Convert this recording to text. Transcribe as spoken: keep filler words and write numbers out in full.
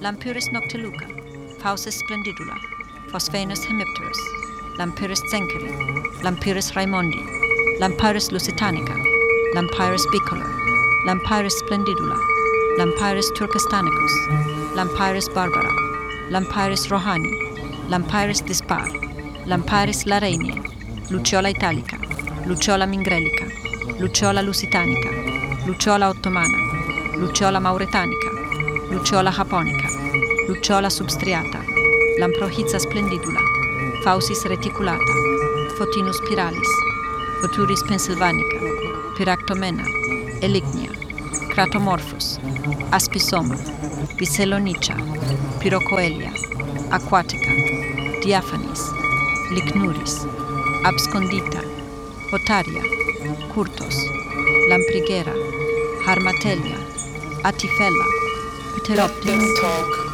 Lampyris noctiluca, Phausis splendidula, Phosphanus hemipterus, Lampyris zenkeri, Lampyris raimondi, Lampyris lusitanica, Lampyris bicolor, Lampyris splendidula, Lampyris turcastanicus, Lampyris barbara, Lampyris rohani, Lampyris dispar, Lampyris larainie, Luciola italica, Luciola mingrelica, Luciola lusitanica, Luciola ottomana, Luciola mauretanica, Luciola japonica, Luciola substriata, Lamprohiza splendidula, Phausis reticulata, Photinus spiralis, Photuris pennsylvanica, Pyractomena, Elignia, Cratomorphus, Aspisoma, Bicelonica, Pyrocoelia, Aquatica, Diaphanis, Licnuris, Abscondita, Otaria, Curtos, Lamprigera, Harmatelia, Atifella, Pteropteris,